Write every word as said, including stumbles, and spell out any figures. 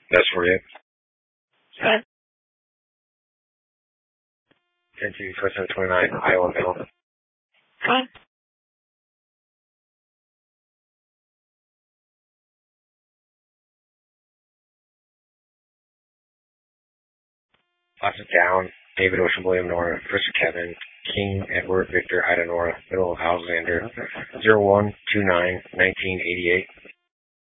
That's for you. Five. ten two, twenty-seven twenty-nine, Iowa Middle. Five. Lots of down. David Ocean William Nora. Christopher Kevin. King Edward Victor Ida Nora. Middle of Alexander. zero one two nine, nineteen eighty-eight.